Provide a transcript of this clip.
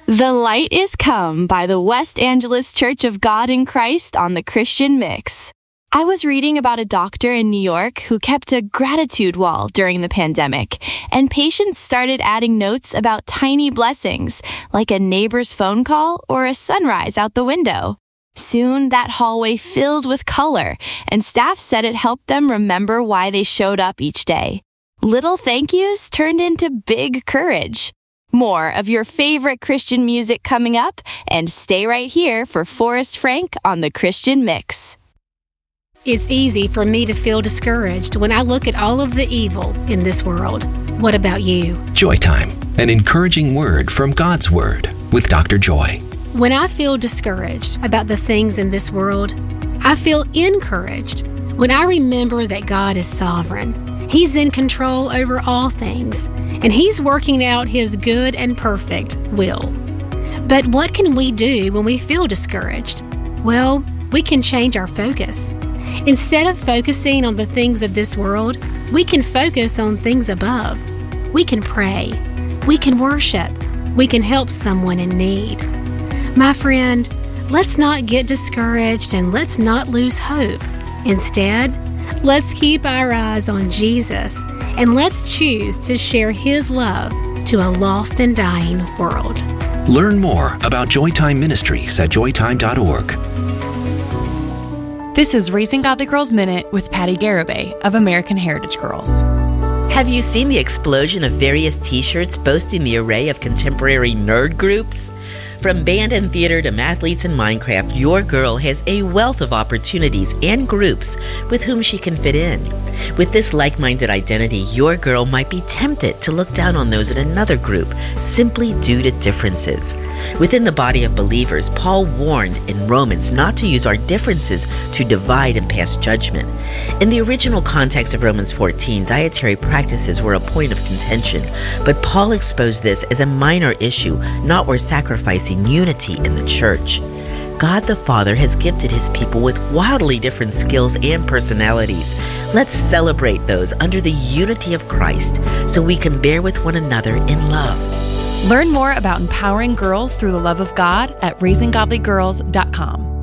The Light is Come by the West Angeles Church of God in Christ on the Christian Mix. I was reading about a doctor in New York who kept a gratitude wall during the pandemic, and patients started adding notes about tiny blessings, like a neighbor's phone call or a sunrise out the window. Soon, that hallway filled with color, and staff said it helped them remember why they showed up each day. Little thank yous turned into big courage. More of your favorite Christian music coming up, and stay right here for Forrest Frank on the Christian Mix. It's easy for me to feel discouraged when I look at all of the evil in this world. What about you? Joy Time, an encouraging word from God's Word with Dr. Joy. When I feel discouraged about the things in this world, I feel encouraged when I remember that God is sovereign. He's in control over all things, and He's working out His good and perfect will. But what can we do when we feel discouraged? Well, we can change our focus. Instead of focusing on the things of this world, we can focus on things above. We can pray. We can worship. We can help someone in need. My friend, let's not get discouraged and let's not lose hope. Instead, let's keep our eyes on Jesus and let's choose to share His love to a lost and dying world. Learn more about Joytime Ministries at joytime.org. This is Raising Godly Girls Minute with Patty Garibay of American Heritage Girls. Have you seen the explosion of various t-shirts boasting the array of contemporary nerd groups? From band and theater to mathletes and Minecraft, your girl has a wealth of opportunities and groups with whom she can fit in. With this like-minded identity, your girl might be tempted to look down on those in another group simply due to differences. Within the body of believers, Paul warned in Romans not to use our differences to divide and pass judgment. In the original context of Romans 14, dietary practices were a point of contention, but Paul exposed this as a minor issue, not worth sacrificing unity in the church. God the Father has gifted His people with wildly different skills and personalities. Let's celebrate those under the unity of Christ so we can bear with one another in love. Learn more about empowering girls through the love of God at raisinggodlygirls.com.